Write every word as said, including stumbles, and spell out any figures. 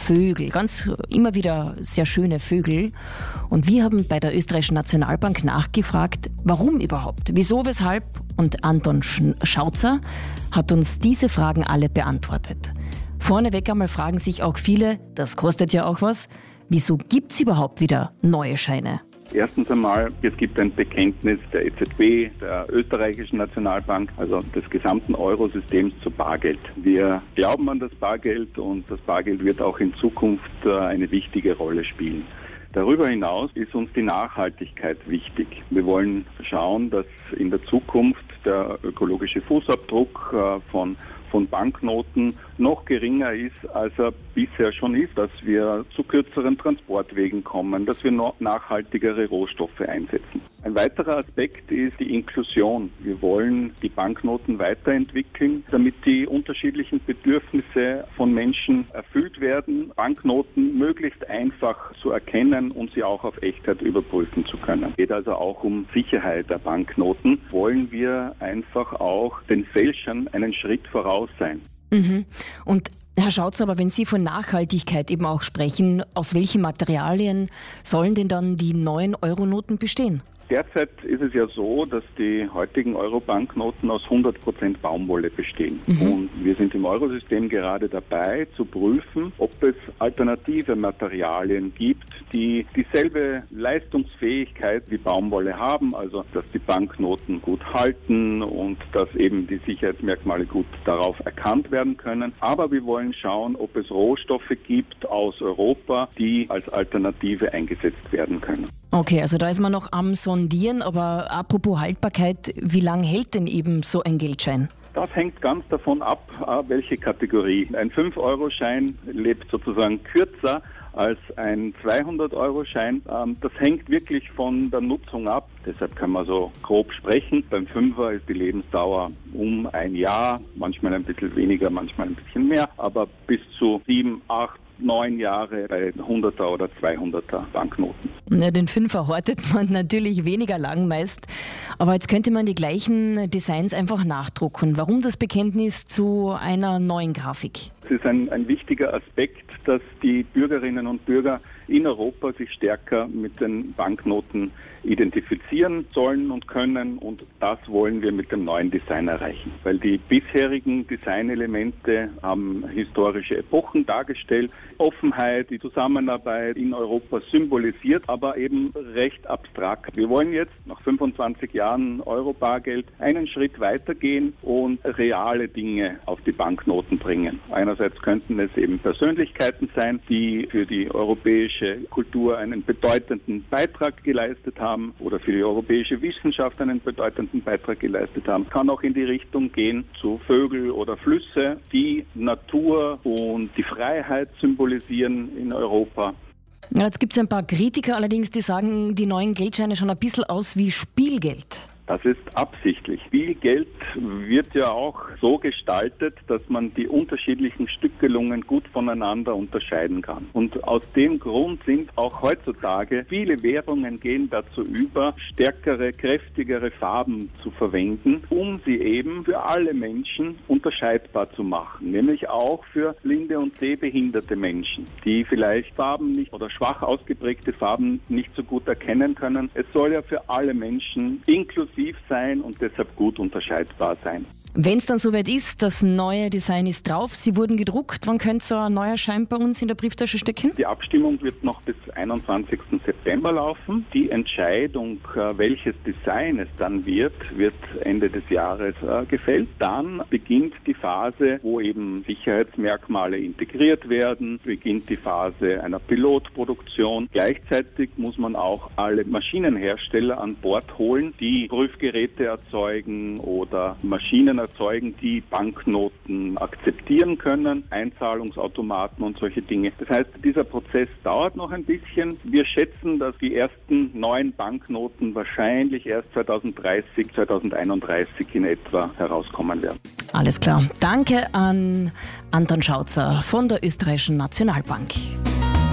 Vögel, ganz immer wieder sehr schöne Vögel. Und wir haben bei der Österreichischen Nationalbank nachgefragt, warum überhaupt, wieso, weshalb. Und Anton Schauzer hat uns diese Fragen alle beantwortet. Vorneweg einmal fragen sich auch viele, das kostet ja auch was, wieso gibt es überhaupt wieder neue Scheine? Erstens einmal, es gibt ein Bekenntnis der E Z B, der Österreichischen Nationalbank, also des gesamten Eurosystems zu Bargeld. Wir glauben an das Bargeld und das Bargeld wird auch in Zukunft eine wichtige Rolle spielen. Darüber hinaus ist uns die Nachhaltigkeit wichtig. Wir wollen schauen, dass in der Zukunft der ökologische Fußabdruck von von Banknoten noch geringer ist, als er bisher schon ist, dass wir zu kürzeren Transportwegen kommen, dass wir noch nachhaltigere Rohstoffe einsetzen. Ein weiterer Aspekt ist die Inklusion. Wir wollen die Banknoten weiterentwickeln, damit die unterschiedlichen Bedürfnisse von Menschen erfüllt werden, Banknoten möglichst einfach zu erkennen und sie auch auf Echtheit überprüfen zu können. Es geht also auch um Sicherheit der Banknoten. Wollen wir einfach auch den Fälschern einen Schritt voraus sein. Mhm. Und Herr Schauzer, aber wenn Sie von Nachhaltigkeit eben auch sprechen, aus welchen Materialien sollen denn dann die neuen Euronoten bestehen? Derzeit ist es ja so, dass die heutigen Euro-Banknoten aus hundert Prozent Baumwolle bestehen. Mhm. Und wir sind im Eurosystem gerade dabei zu prüfen, ob es alternative Materialien gibt, die dieselbe Leistungsfähigkeit wie Baumwolle haben, also dass die Banknoten gut halten und dass eben die Sicherheitsmerkmale gut darauf erkannt werden können. Aber wir wollen schauen, ob es Rohstoffe gibt aus Europa, die als Alternative eingesetzt werden können. Okay, also da ist man noch am Sondieren, aber apropos Haltbarkeit, wie lange hält denn eben so ein Geldschein? Das hängt ganz davon ab, welche Kategorie. Ein fünf Euro Schein lebt sozusagen kürzer als ein zweihundert Euro Schein. Das hängt wirklich von der Nutzung ab. Deshalb kann man so grob sprechen. Beim Fünfer ist die Lebensdauer um ein Jahr, manchmal ein bisschen weniger, manchmal ein bisschen mehr, aber bis zu sieben, acht, neun Jahre bei hunderter oder zweihunderter Banknoten. Ja, den Fünfer hortet man natürlich weniger lang meist. Aber jetzt könnte man die gleichen Designs einfach nachdrucken. Warum das Bekenntnis zu einer neuen Grafik? Es ist ein, ein wichtiger Aspekt, dass die Bürgerinnen und Bürger in Europa sich stärker mit den Banknoten identifizieren sollen und können. Und das wollen wir mit dem neuen Design erreichen. Weil die bisherigen Designelemente haben historische Epochen dargestellt. Offenheit, die Zusammenarbeit in Europa symbolisiert, aber eben recht abstrakt. Wir wollen jetzt nach fünfundzwanzig Jahren Euro-Bargeld einen Schritt weitergehen und reale Dinge auf die Banknoten bringen. Einerseits könnten es eben Persönlichkeiten sein, die für die europäische Kultur einen bedeutenden Beitrag geleistet haben oder für die europäische Wissenschaft einen bedeutenden Beitrag geleistet haben. Kann auch in die Richtung gehen zu Vögel oder Flüsse, die Natur und die Freiheit symbolisieren in Europa. Ja, jetzt gibt es ein paar Kritiker allerdings, die sagen, die neuen Geldscheine schauen ein bisschen aus wie Spielgeld. Das ist absichtlich. Spielgeld wird ja auch so gestaltet, dass man die unterschiedlichen Stückelungen gut voneinander unterscheiden kann. Und aus dem Grund sind auch heutzutage viele Währungen gehen dazu über, stärkere, kräftigere Farben zu verwenden, um sie eben für alle Menschen unterscheidbar zu machen. Nämlich auch für blinde und sehbehinderte Menschen, die vielleicht Farben nicht oder schwach ausgeprägte Farben nicht so gut erkennen können. Es soll ja für alle Menschen inklusive sein und deshalb gut unterscheidbar sein. Wenn es dann soweit ist, das neue Design ist drauf, Sie wurden gedruckt, wann könnte so ein neuer Schein bei uns in der Brieftasche stecken? Die Abstimmung wird noch bis einundzwanzigsten September laufen. Die Entscheidung, welches Design es dann wird, wird Ende des Jahres gefällt. Dann beginnt die Phase, wo eben Sicherheitsmerkmale integriert werden, beginnt die Phase einer Pilotproduktion. Gleichzeitig muss man auch alle Maschinenhersteller an Bord holen, die Prüfgeräte erzeugen oder Maschinen erzeugen, die Banknoten akzeptieren können, Einzahlungsautomaten und solche Dinge. Das heißt, dieser Prozess dauert noch ein bisschen. Wir schätzen, dass die ersten neuen Banknoten wahrscheinlich erst zweitausenddreißig, zweitausendeinunddreißig in etwa herauskommen werden. Alles klar. Danke an Anton Schauzer von der Österreichischen Nationalbank.